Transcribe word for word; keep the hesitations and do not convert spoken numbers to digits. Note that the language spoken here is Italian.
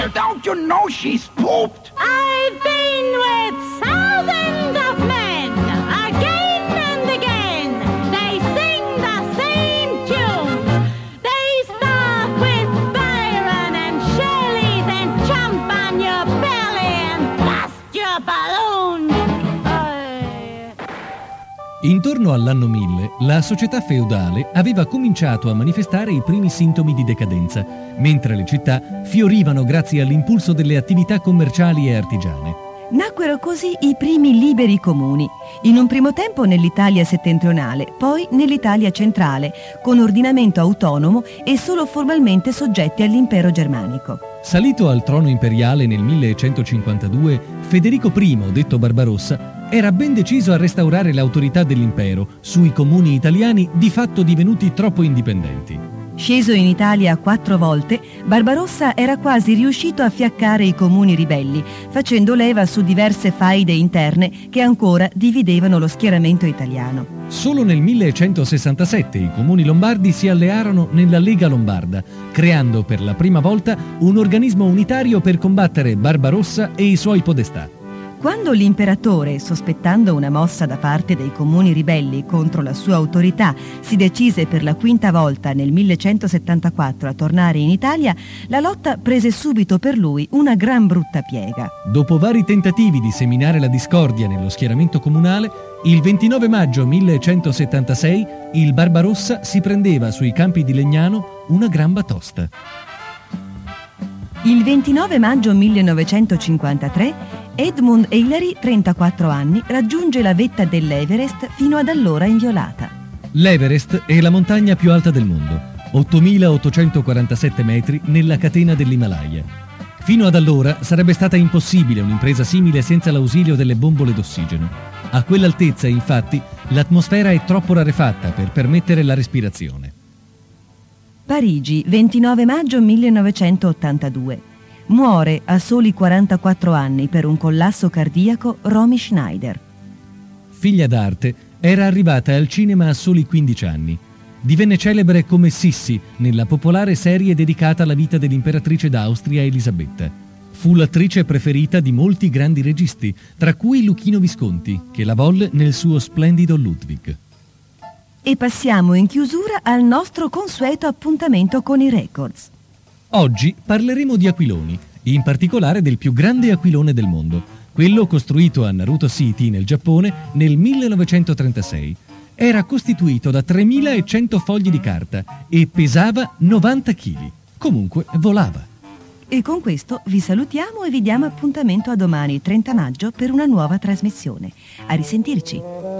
Don't you know she's pooped? I've been with thousands of men, again and again. They sing the same tune. They start with Byron and Shelley, then jump on your belly and bust your balloon. Intorno all'anno mille, la società feudale aveva cominciato a manifestare i primi sintomi di decadenza, mentre le città fiorivano grazie all'impulso delle attività commerciali e artigiane. Nacquero così i primi liberi comuni, in un primo tempo nell'Italia settentrionale, poi nell'Italia centrale, con ordinamento autonomo e solo formalmente soggetti all'impero germanico. Salito al trono imperiale nel millecentocinquantadue, Federico primo, detto Barbarossa, era ben deciso a restaurare l'autorità dell'impero sui comuni italiani di fatto divenuti troppo indipendenti. Sceso in Italia quattro volte, Barbarossa era quasi riuscito a fiaccare i comuni ribelli, facendo leva su diverse faide interne che ancora dividevano lo schieramento italiano. Solo nel millecentosessantasette i comuni lombardi si allearono nella Lega Lombarda, creando per la prima volta un organismo unitario per combattere Barbarossa e i suoi podestà. Quando l'imperatore, sospettando una mossa da parte dei comuni ribelli contro la sua autorità, si decise per la quinta volta nel millecentosettantaquattro a tornare in Italia, la lotta prese subito per lui una gran brutta piega. Dopo vari tentativi di seminare la discordia nello schieramento comunale, il ventinove maggio millecentosettantasei il Barbarossa si prendeva sui campi di Legnano una gran batosta. Il ventinove maggio millenovecentocinquantatré Edmund Hillary, trentaquattro anni, raggiunge la vetta dell'Everest fino ad allora inviolata. L'Everest è la montagna più alta del mondo, ottomilaottocentoquarantasette metri nella catena dell'Himalaya. Fino ad allora sarebbe stata impossibile un'impresa simile senza l'ausilio delle bombole d'ossigeno. A quell'altezza, infatti, l'atmosfera è troppo rarefatta per permettere la respirazione. Parigi, ventinove maggio millenovecentottantadue. Muore a soli quarantaquattro anni per un collasso cardiaco Romy Schneider. Figlia d'arte, era arrivata al cinema a soli quindici anni. Divenne celebre come Sissi nella popolare serie dedicata alla vita dell'imperatrice d'Austria Elisabetta. Fu l'attrice preferita di molti grandi registi, tra cui Luchino Visconti, che la volle nel suo splendido Ludwig. E passiamo in chiusura al nostro consueto appuntamento con i records. Oggi parleremo di aquiloni, in particolare del più grande aquilone del mondo, quello costruito a Naruto City nel Giappone nel millenovecentotrentasei. Era costituito da tremilacento fogli di carta e pesava novanta chili. Comunque volava. E con questo vi salutiamo e vi diamo appuntamento a domani, trenta maggio, per una nuova trasmissione. A risentirci!